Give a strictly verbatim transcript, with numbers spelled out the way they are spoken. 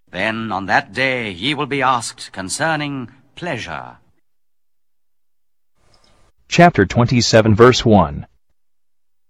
Then on that day ye will be asked concerning pleasure. Chapter twenty-seven, verse one.